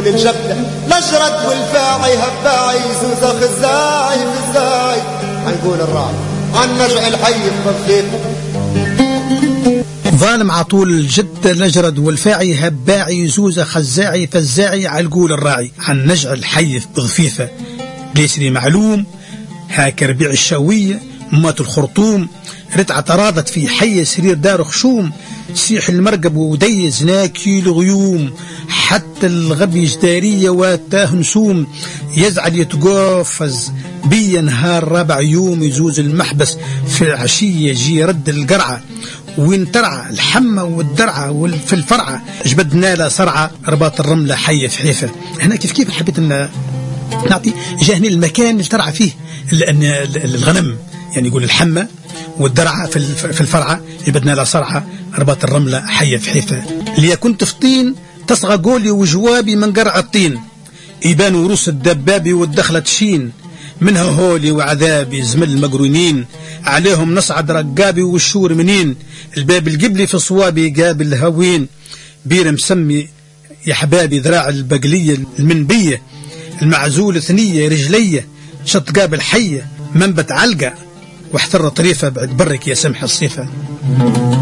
طول الجبلة نجرد والفاعي هباعي زوزة خزاعي خزاعي عنقول الراعي عن نجع الحي بخيف ظالم عطول الجدة نجرد والفاعي هباعي زوزة خزاعي فزاعي عالقول الراعي عن نجع الحي بضفيفة ليس لي معلوم هاك ربيع الشاوية مات الخرطوم رتعة تراضت في حي سرير دار خشوم سيح المرقب وديز ناكي الغيوم حتى الغبي جدارية واتاه نسوم يزعل يتقافز بي نهار رابع يوم يزوز المحبس في عشية جي رد القرعة وين ترعى الحمى والدرعة في الفرعة جبدنا له صرعة رباط الرملة حية في حيفة. هنا كيف حبيت أن نعطي جاهني المكان اللي ترعى فيه لأن الغنم يعني يقول الحمى والدرعة في الفرعة جبدنا له صرعة رباط الرملة حية في حيفة. ليكن تفطين تصغى قولي وجوابي من قرع الطين يبان وروس الدبابي والدخلة تشين منها هولي وعذابي زمل المقرونين عليهم نصعد رقابي والشور منين الباب القبلي في صوابي قابل الهوين بير مسمي يا حبابي ذراع البقلية المنبية المعزول ثنية رجلية شط قابل حية منبت علقة واحتر طريفة بعد برك يا سمح الصيفة.